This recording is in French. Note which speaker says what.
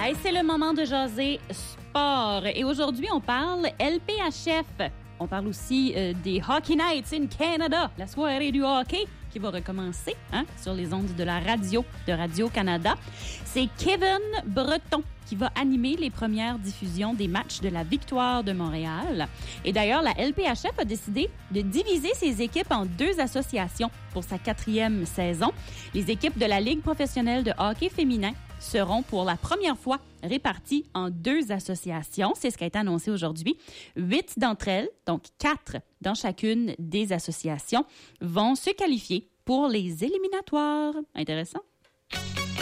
Speaker 1: Hey, c'est le moment de jaser sport. Et aujourd'hui, on parle LPHF. On parle aussi des Hockey Nights in Canada, la soirée du hockey qui va recommencer sur les ondes de la radio de Radio-Canada. C'est Kevin Breton qui va animer les premières diffusions des matchs de la Victoire de Montréal. Et d'ailleurs, la LPHF a décidé de diviser ses équipes en 2 associations pour sa 4e saison. Les équipes de la Ligue professionnelle de hockey féminin seront pour la première fois réparties en 2 associations. C'est ce qui a été annoncé aujourd'hui. 8 d'entre elles, donc 4 dans chacune des associations, vont se qualifier pour les éliminatoires. Intéressant.